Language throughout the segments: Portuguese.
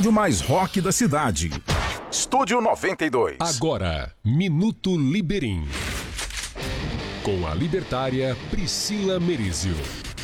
rádio mais rock da cidade. Estúdio 92. Agora, Minuto Liberim. Com a libertária Priscila Merizio.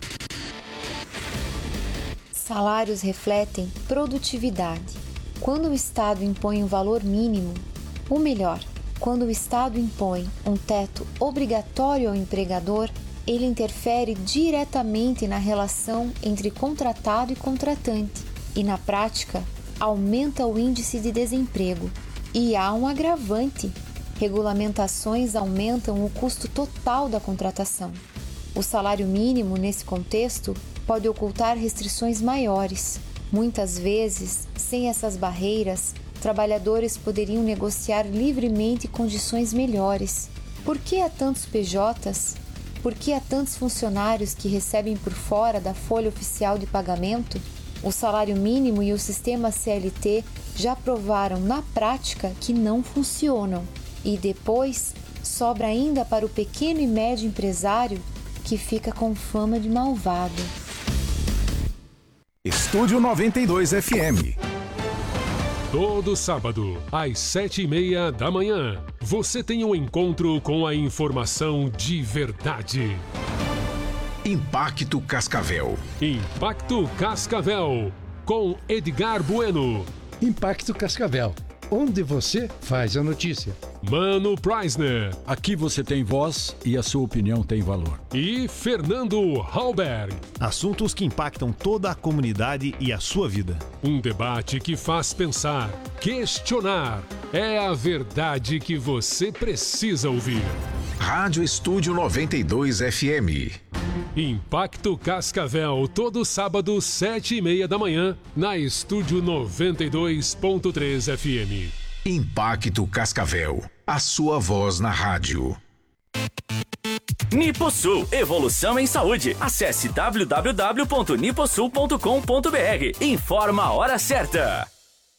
Salários refletem produtividade. Quando o Estado impõe um valor mínimo, ou melhor, quando o Estado impõe um teto obrigatório ao empregador, ele interfere diretamente na relação entre contratado e contratante e, na prática, aumenta o índice de desemprego. E há um agravante: regulamentações aumentam o custo total da contratação. O salário mínimo, nesse contexto, pode ocultar restrições maiores. Muitas vezes, sem essas barreiras, trabalhadores poderiam negociar livremente condições melhores. Por que há tantos PJs? Por que há tantos funcionários que recebem por fora da folha oficial de pagamento? O salário mínimo e o sistema CLT já provaram na prática que não funcionam. E depois, sobra ainda para o pequeno e médio empresário que fica com fama de malvado. Estúdio 92 FM. Todo sábado, às 7h30 da manhã, você tem um encontro com a informação de verdade. Impacto Cascavel. Impacto Cascavel, com Edgar Bueno. Impacto Cascavel, onde você faz a notícia. Mano Preisner. Aqui você tem voz e a sua opinião tem valor. E Fernando Halberg. Assuntos que impactam toda a comunidade e a sua vida. Um debate que faz pensar, questionar. É a verdade que você precisa ouvir. Rádio Estúdio 92 FM. Impacto Cascavel, todo sábado, 7h30 da manhã, na Estúdio 92.3 FM. Impacto Cascavel, a sua voz na rádio. Niposul, evolução em saúde. Acesse www.niposul.com.br. Informa a hora certa.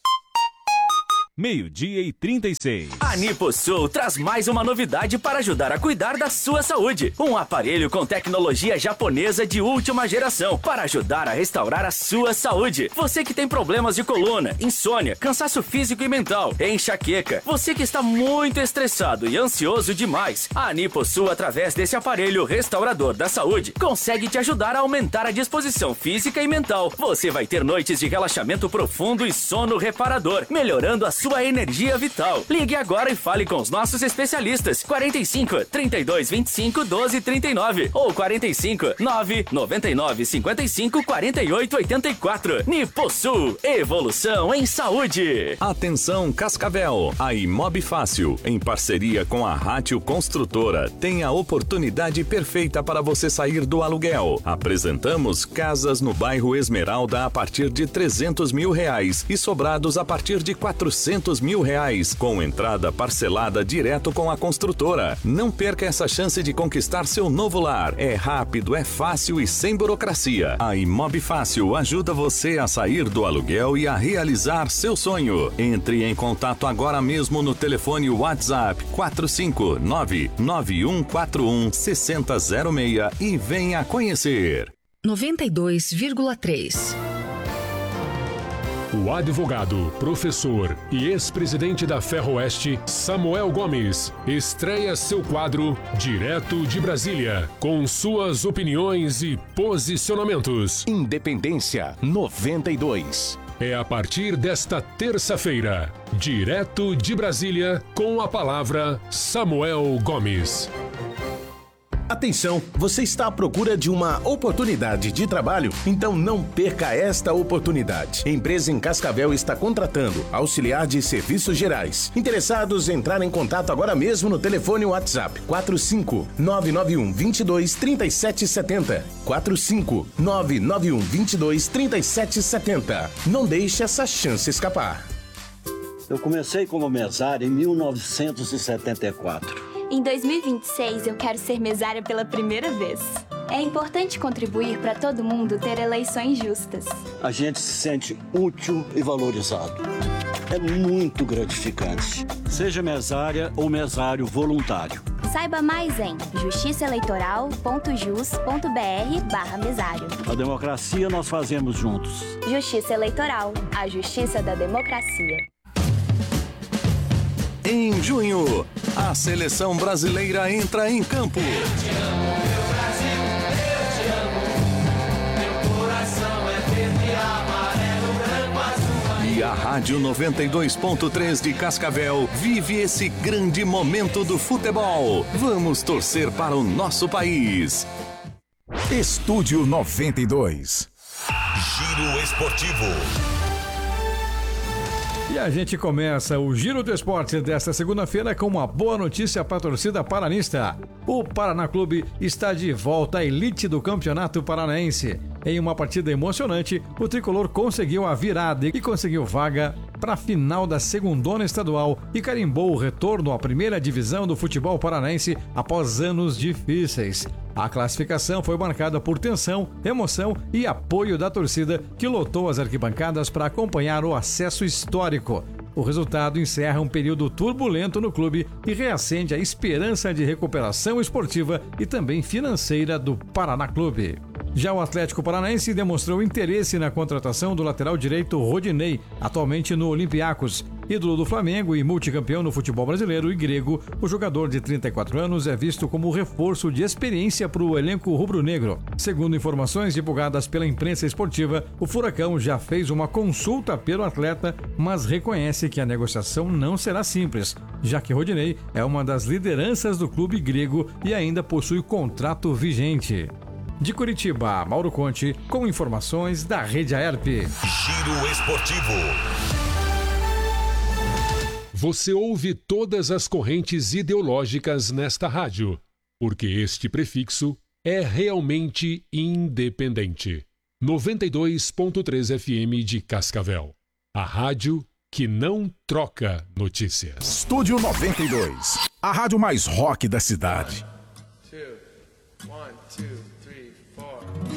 12:36. A Niposul traz mais uma novidade para ajudar a cuidar da sua saúde. Um aparelho com tecnologia japonesa de última geração para ajudar a restaurar a sua saúde. Você que tem problemas de coluna, insônia, cansaço físico e mental, enxaqueca, você que está muito estressado e ansioso demais, a Niposul, através desse aparelho restaurador da saúde, consegue te ajudar a aumentar a disposição física e mental. Você vai ter noites de relaxamento profundo e sono reparador, melhorando a sua energia vital. Ligue agora e fale com os nossos especialistas. 45 32 25 12 39 ou 45 9 99 55 48 84. Niposul, evolução em saúde. Atenção Cascavel, a Imob Fácil, em parceria com a Rátio Construtora, tem a oportunidade perfeita para você sair do aluguel. Apresentamos casas no bairro Esmeralda a partir de R$300 mil e sobrados a partir de R$400 mil, com entrada parcelada direto com a construtora. Não perca essa chance de conquistar seu novo lar. É rápido, é fácil e sem burocracia. A Imob Fácil ajuda você a sair do aluguel e a realizar seu sonho. Entre em contato agora mesmo no telefone WhatsApp 459-9141-6006 e venha conhecer. 92,3. O advogado, professor e ex-presidente da Ferroeste, Samuel Gomes, estreia seu quadro Direto de Brasília, com suas opiniões e posicionamentos. Independência 92. É a partir desta terça-feira, Direto de Brasília, com a palavra Samuel Gomes. Atenção, você está à procura de uma oportunidade de trabalho? Então não perca esta oportunidade. A empresa em Cascavel está contratando auxiliar de serviços gerais. Interessados, entrar em contato agora mesmo no telefone WhatsApp 45991 22 3770. 45991 22 3770. Não deixe essa chance escapar. Eu comecei como mesário em 1974. Em 2026, eu quero ser mesária pela primeira vez. É importante contribuir para todo mundo ter eleições justas. A gente se sente útil e valorizado. É muito gratificante. Seja mesária ou mesário voluntário. Saiba mais em justiçaeleitoral.jus.br/mesário. A democracia nós fazemos juntos. Justiça Eleitoral, a justiça da democracia. Em junho, a seleção brasileira entra em campo. E a Rádio 92.3 de Cascavel vive esse grande momento do futebol. Vamos torcer para o nosso país. Estúdio 92. Giro Esportivo. E a gente começa o Giro do Esporte desta segunda-feira com uma boa notícia para a torcida paranista. O Paraná Clube está de volta à elite do Campeonato Paranaense. Em uma partida emocionante, o tricolor conseguiu a virada e conseguiu vaga para a final da segundona estadual e carimbou o retorno à primeira divisão do futebol paranaense após anos difíceis. A classificação foi marcada por tensão, emoção e apoio da torcida que lotou as arquibancadas para acompanhar o acesso histórico. O resultado encerra um período turbulento no clube e reacende a esperança de recuperação esportiva e também financeira do Paraná Clube. Já o Atlético Paranaense demonstrou interesse na contratação do lateral direito Rodinei, atualmente no Olympiacos. Ídolo do Flamengo e multicampeão no futebol brasileiro e grego, o jogador de 34 anos é visto como reforço de experiência para o elenco rubro-negro. Segundo informações divulgadas pela imprensa esportiva, o Furacão já fez uma consulta pelo atleta, mas reconhece que a negociação não será simples, já que Rodinei é uma das lideranças do clube grego e ainda possui contrato vigente. De Curitiba, Mauro Conte, com informações da Rede Aerp. Giro Esportivo. Você ouve todas as correntes ideológicas nesta rádio, porque este prefixo é realmente independente. 92.3 FM de Cascavel. A rádio que não troca notícias. Estúdio 92. A rádio mais rock da cidade.